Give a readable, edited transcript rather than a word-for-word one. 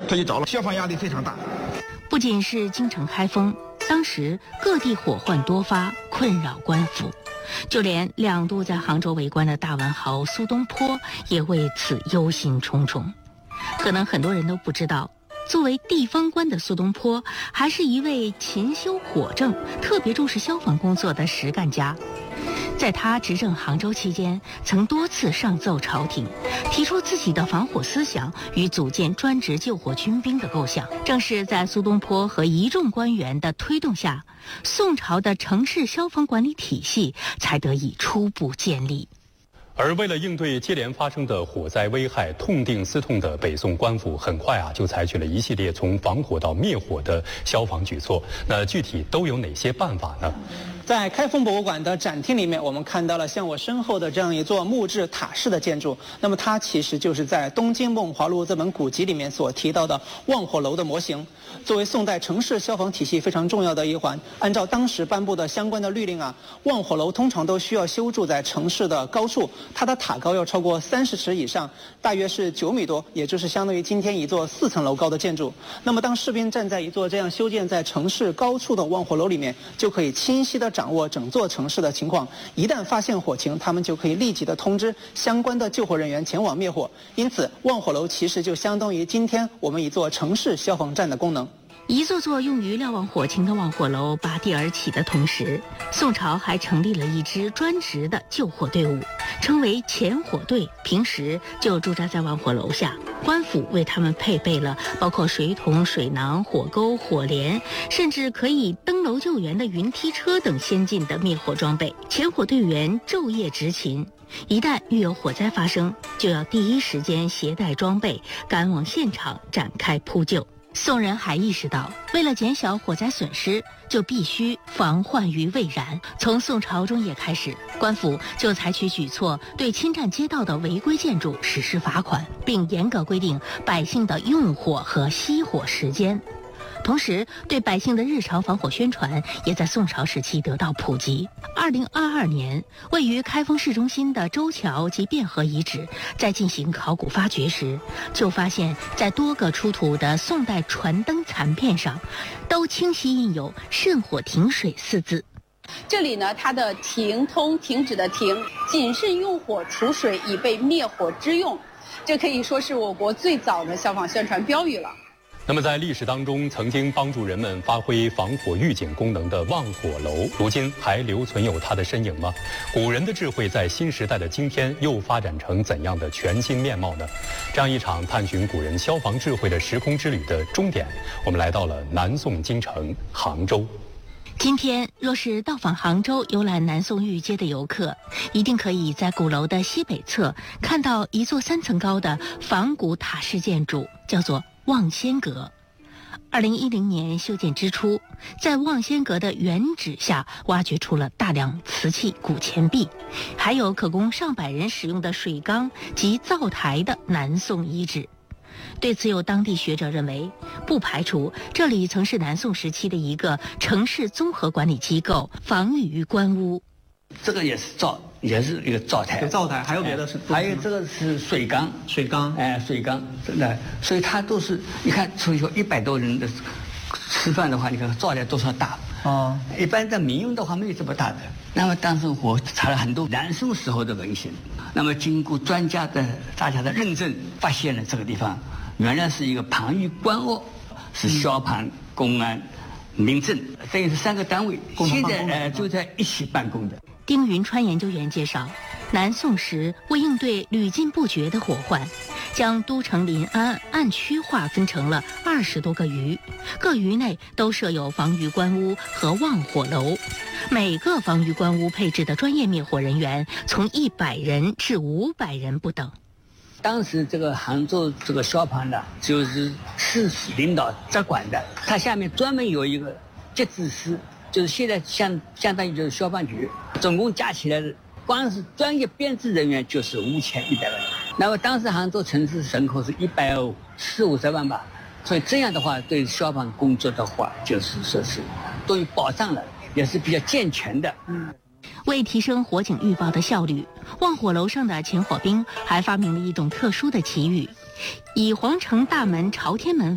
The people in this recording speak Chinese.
他就着了，消防压力非常大。 不仅是京城开封，当时各地火患多发，困扰官府，就连2度在杭州为官的大文豪苏东坡也为此忧心忡忡。可能很多人都不知道，作为地方官的苏东坡还是一位勤修火政、特别重视消防工作的实干家。在他执政杭州期间，曾多次上奏朝廷，提出自己的防火思想与组建专职救火军兵的构想。正是在苏东坡和一众官员的推动下，宋朝的城市消防管理体系才得以初步建立。 而为了应对接连发生的火灾危害，痛定思痛的北宋官府很快就采取了一系列从防火到灭火的消防举措。那具体都有哪些办法呢？ 在开封博物馆的展厅里面，我们看到了像我身后的这样一座木质塔式的建筑。那么它其实就是在《东京梦华录》这本古籍里面所提到的望火楼的模型。作为宋代城市消防体系非常重要的一环，按照当时颁布的相关的律令望火楼通常都需要修筑在城市的高处，它的塔高要超过30尺以上，大约是9米多，也就是相当于今天一座4层楼高的建筑。那么当士兵站在一座这样修建在城市高处的望火楼里面，就可以清晰地掌握整座城市的情况，一旦发现火情，他们就可以立即的通知相关的救火人员前往灭火。因此望火楼其实就相当于今天我们一座城市消防站的功能。 一座座用于瞭望火情的望火楼拔地而起的同时，宋朝还成立了一支专职的救火队伍，称为前火队，平时就驻扎在望火楼下。官府为他们配备了包括水桶、水囊、火钩、火镰，甚至可以登楼救援的云梯车等先进的灭火装备。前火队员昼夜执勤，一旦遇有火灾发生，就要第一时间携带装备赶往现场展开扑救。宋人还意识到，为了减小火灾损失，就必须防患于未然。从宋朝中叶开始，官府就采取举措，对侵占街道的违规建筑实施罚款，并严格规定百姓的用火和熄火时间。同时，对百姓的日常防火宣传也在宋朝时期得到普及。2022年，位于开封市中心的周桥及汴河遗址在进行考古发掘时，就发现在多个出土的宋代船灯残片上，都清晰印有“慎火停水”4字。 这里呢，它的停通停止的停，谨慎用火除水以备灭火之用，这可以说是我国最早的消防宣传标语了。 那么在历史当中曾经帮助人们发挥防火预警功能的望火楼，如今还留存有它的身影吗？古人的智慧在新时代的今天又发展成怎样的全新面貌呢？这样一场探寻古人消防智慧的时空之旅的终点，我们来到了南宋京城杭州。 今天若是到访杭州游览南宋御街的游客，一定可以在鼓楼的西北侧看到一座3层高的仿古塔式建筑，叫做望仙阁。2010年修建之初，在望仙阁的原址下挖掘出了大量瓷器、古钱币，还有可供上百人使用的水缸及灶台的南宋遗址。对此，有当地学者认为，不排除这里曾是南宋时期的一个城市综合管理机构，防御官屋。 这个也是一个灶台， 灶台还有别的是， 还有这个是水缸，水缸，真的，所以它都是你看，所以说100多人的吃饭的话，你看灶台多少大哦， 一般的民用的话没有这么大的。那么当时我查了很多南宋时候的文献，那么经过专家的大家的认证，发现了这个地方原来是一个防御官屋，是消防、公安、民政，等于是3个单位，现在就在一起办公的。 丁云川研究员介绍，南宋时为应对屡禁不绝的火患，将都城临安暗区划分成了20多个余，各余内都设有防御官屋和望火楼，每个防御官屋配置的专业灭火人员从100人至500人不等。 当时这个杭州这个消防的，就是市领导直管的，它下面专门有一个节制司，就是现在相当于就是消防局，总共加起来光是专业编制人员就是5100万。那么当时杭州城市人口是140-150万吧，所以这样的话，对消防工作的话，就是说是都有保障了，也是比较健全的。 为提升火警预报的效率，望火楼上的前火兵还发明了一种特殊的旗语，以皇城大门朝天门